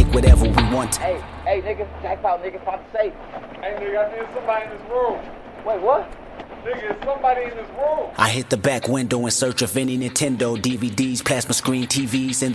make whatever we want to. Hey, nigga, jackpot, nigga, about to say. Hey, nigga, I think somebody in this room. Wait, what? Nigga, is somebody in this room. I hit the back window in search of any Nintendo DVDs, plasma screen TVs in the